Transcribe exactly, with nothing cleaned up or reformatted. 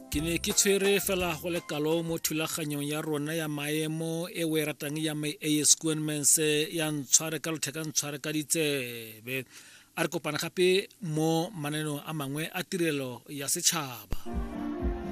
ke ne ke tshwere fela go le kalo mo thulaganyong ya rona ya maemo e we ratang ya may A S Mense ya ntshware ka lotheka ntshware ka ditsebe a re kopana gape mo mananeo a mangwe a tirelo ya setšhaba.